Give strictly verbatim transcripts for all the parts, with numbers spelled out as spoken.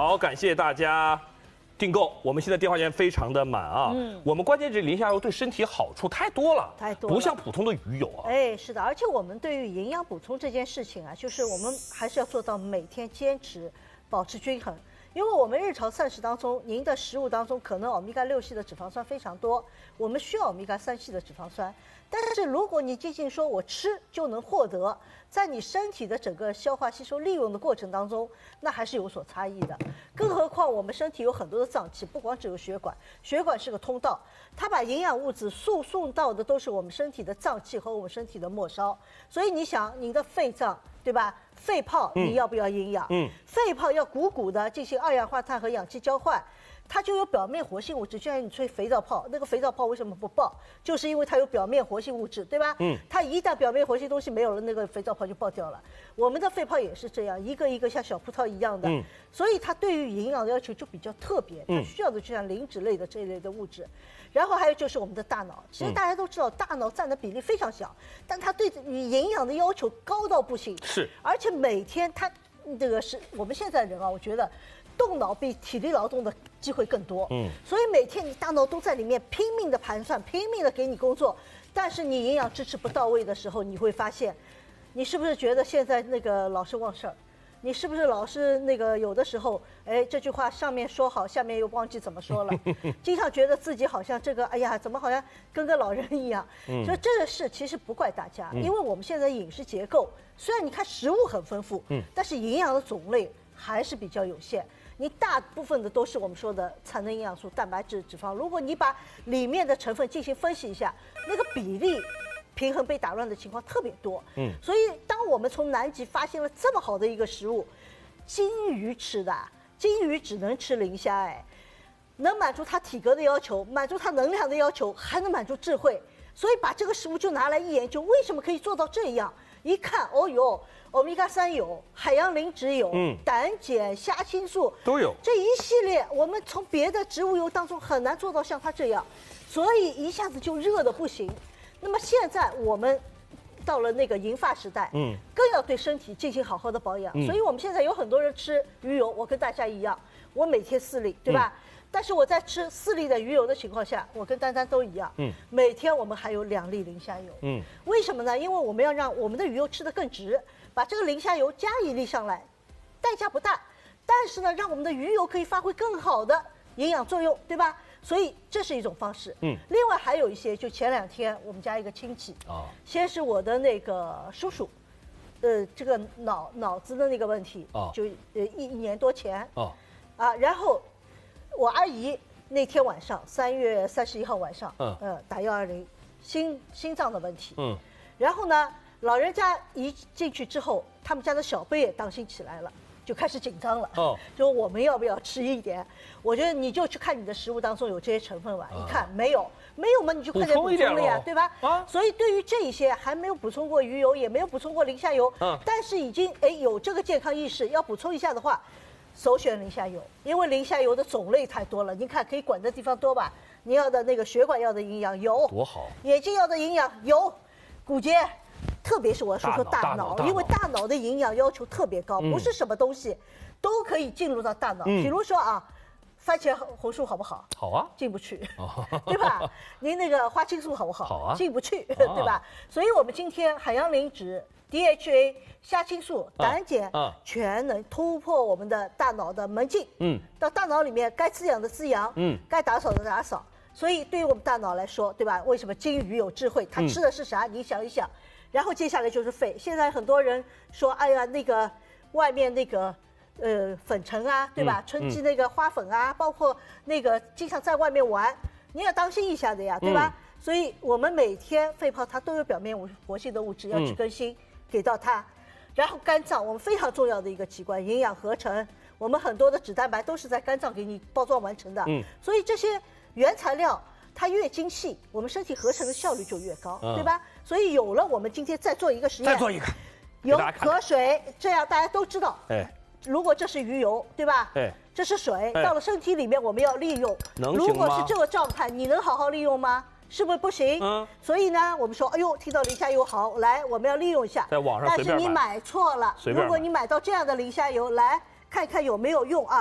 好，感谢大家订购。我们现在电话线非常的满啊。嗯，我们关键这磷虾油对身体好处太多了， 太多了， 不像普通的鱼油啊。 哎，是的，而且我们对于营养补充这件事情啊，就是我们还是要做到每天坚持，保持均衡。因为我们日常膳食当中，您的食物当中可能欧米伽六系的脂肪酸非常多，我们需要欧米伽三系的脂肪酸。但是如果你仅仅说我吃就能获得，在你身体的整个消化吸收利用的过程当中，那还是有所差异的。更何况我们身体有很多的脏器，不光只有血管，血管是个通道，它把营养物质输送到的都是我们身体的脏器和我们身体的末梢。所以你想，你的肺脏，对吧？肺泡你要不要营养？嗯，肺泡要鼓鼓的进行二氧化碳和氧气交换，它就有表面活性物质。就像你吹肥皂泡，那个肥皂泡为什么不爆？就是因为它有表面活性物质，对吧？嗯，它一旦表面活性东西没有了，那个肥皂泡就爆掉了。我们的肺泡也是这样，一个一个像小葡萄一样的。嗯，所以它对于营养的要求就比较特别，它需要的就像磷脂类的这一类的物质。然后还有就是我们的大脑，其实大家都知道，大脑占的比例非常小，但它对你营养的要求高到不行。 是， 而且每天它这个是我们现在人啊，我觉得动脑比体力劳动的机会更多。嗯，所以每天你大脑都在里面拼命的盘算，拼命的给你工作，但是你营养支持不到位的时候，你会发现，你是不是觉得现在那个老是忘事儿？你是不是老是那个有的时候，哎，这句话上面说好，下面又忘记怎么说了，经常觉得自己好像这个，哎呀，怎么好像跟个老人一样？嗯，所以这个事其实不怪大家，因为我们现在饮食结构虽然你看食物很丰富，嗯，但是营养的种类还是比较有限。你大部分的都是我们说的产能营养素、蛋白质、脂肪。如果你把里面的成分进行分析一下，那个比例平衡被打乱的情况特别多。嗯，所以当我们从南极发现了这么好的一个食物，金鱼吃的，金鱼只能吃磷虾，哎，能满足它体格的要求，满足它能量的要求，还能满足智慧。所以把这个食物就拿来一研究，为什么可以做到这样？一看，哦哟，欧米伽三有，海洋磷脂有，嗯，胆碱、虾青素都有， 这一系列我们从别的植物油当中很难做到像它这样，所以一下子就热的不行。那么现在我们到了那个银发时代，嗯，更要对身体进行好好的保养。嗯，所以我们现在有很多人吃鱼油，我跟大家一样，我每天四粒，对吧？嗯，但是我在吃四粒的鱼油的情况下，我跟丹丹都一样，嗯，每天我们还有两粒磷虾油，嗯，为什么呢？因为我们要让我们的鱼油吃得更值，把这个磷虾油加一粒上来，代价不大，但是呢，让我们的鱼油可以发挥更好的营养作用，对吧？所以这是一种方式。嗯，另外还有一些，就前两天我们家一个亲戚啊，先是我的那个叔叔，呃，这个脑脑子的那个问题啊，就呃一一年多前啊，啊，然后我阿姨那天晚上三月三十一号晚上，嗯呃打幺二零，心心脏的问题，嗯，然后呢，老人家一进去之后，他们家的小辈也当心起来了。就开始紧张了，哦，就我们要不要吃一点？我觉得你就去看你的食物当中有这些成分吧，一看没有，没有嘛，你就快点补充了呀，对吧？啊，所以对于这一些还没有补充过鱼油，也没有补充过磷虾油，嗯，但是已经哎有这个健康意识，要补充一下的话，首选磷虾油，因为磷虾油的种类太多了。您看可以管的地方多吧？你要的那个血管要的营养有， 多好， 眼睛要的营养有，骨节。特别是我要说说大脑，因为大脑的营养要求特别高，不是什么东西都可以进入到大脑。比如说啊，番茄红素好不好？ 好啊， 进不去，对吧？您那个花青素好不好？ 好啊， 进不去，对吧？所以我们今天海洋磷脂、D H A、虾青素、胆碱，全能突破我们的大脑的门径，嗯，到大脑里面该滋养的滋养，嗯，该打扫的打扫。所以对于我们大脑来说，对吧？为什么金鱼有智慧？它吃的是啥？你想一想。然后接下来就是肺。现在很多人说，哎呀，那个外面那个呃粉尘啊，对吧？春季那个花粉啊，包括那个经常在外面玩，你要当心一下的呀，对吧？所以我们每天肺泡它都有表面活性的物质要去更新，给到它。然后肝脏，我们非常重要的一个器官，营养合成，我们很多的脂蛋白都是在肝脏给你包装完成的。嗯，所以这些原材料。它越精细，我们身体合成的效率就越高，嗯、对吧？所以有了我们今天再做一个实验， 再做一个油和水，这样大家都知道。哎，如果这是鱼油，对吧？哎，这是水，到了身体里面我们要利用。 能如果是这个状态，你能好好利用吗？是不是不行？嗯。所以呢，我们说，哎呦，听到磷虾油好，来，我们要利用一下。 在网上随便买。 但是你买错了。如果你买到这样的磷虾油，来看一看有没有用啊？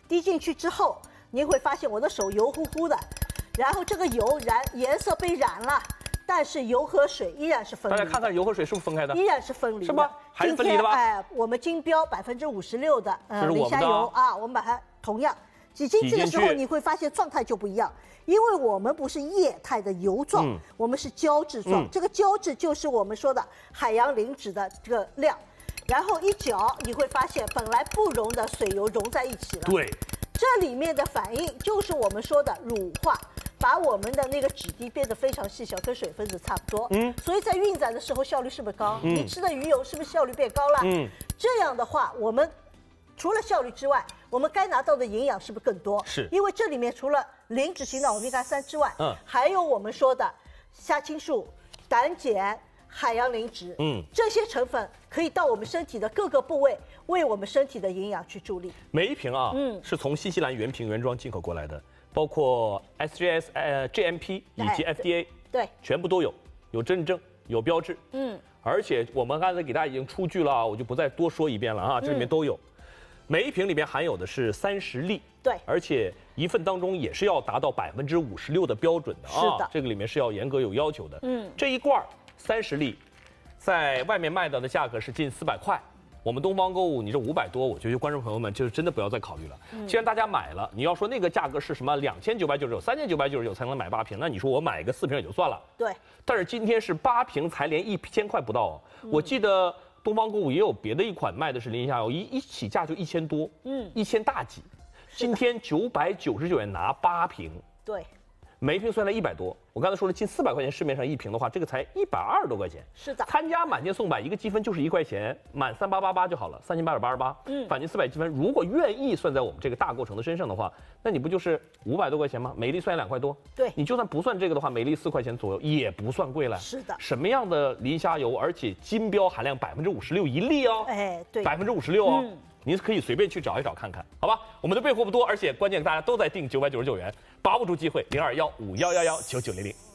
滴进去之后，您会发现我的手油乎乎的，然后这个油染颜色被染了。但是油和水依然是分离的。 大家看看油和水是不是分开的？ 依然是分离的， 是吗？还是分离的吧？ 哎，我们金标百分之五十六的呃磷虾油啊，我们把它同样挤进去的时候，你会发现状态就不一样，因为我们不是液态的油状，嗯、我们是胶质状、嗯。这个胶质就是我们说的海洋磷脂的这个量，然后一搅，你会发现本来不溶的水油融在一起了。 对， 这里面的反应就是我们说的乳化。把我们的那个质地变得非常细小，跟水分子差不多。嗯，所以在运载的时候效率是不是高？嗯，你吃的鱼油是不是效率变高了？嗯，这样的话，我们除了效率之外，我们该拿到的营养是不是更多？ 是， 因为这里面除了磷脂型的欧米伽三之外，嗯，还有我们说的虾青素、胆碱、海洋磷脂，嗯，这些成分可以到我们身体的各个部位，为我们身体的营养去助力。 每一瓶啊，嗯，是从新西兰原瓶原装进口过来的。包括 S G S 呃 G M P 以及 F D A， 对， 全部都有，有认证，有标志，嗯，而且我们刚才给大家已经出具了，我就不再多说一遍了啊，这里面都有，嗯、每一瓶里面含有的是三十粒， 对， 而且一份当中也是要达到百分之五十六的标准的啊， 是的， 这个里面是要严格有要求的，嗯，这一罐三十粒，在外面卖到的价格是近四百块。我们东方购物，你这五百多，我觉得观众朋友们就是真的不要再考虑了。嗯、既然大家买了，你要说那个价格是什么两千九百九十九、三千九百九十九才能买八瓶，那你说我买个四瓶也就算了。 对。 但是今天是八瓶才连一千块不到哦。嗯、我记得东方购物也有别的一款卖的是磷虾油，一一起价就一千多，嗯，一千大几。今天九百九十九元拿八瓶。 对。 每一瓶算来一百多，我刚才说了近四百块钱，市面上一瓶的话，这个才一百二十多块钱。 是的， 参加满减送百，一个积分就是一块钱，满三八八八就好了，三千八百八十八。嗯，返金四百积分，如果愿意算在我们这个大构成的身上的话，那你不就是五百多块钱吗？每粒算两块多。 对， 你就算不算这个的话，每粒四块钱左右，也不算贵了。 是的，什么样的磷虾油，而且金标含量百分之五十六一粒哦。 哎，对， 百分之五十六哦。嗯，您可以随便去找一找看看，好吧？我们的备货不多，而且关键大家都在订九百九十九元，把握住机会，零二幺五幺幺幺九九零零。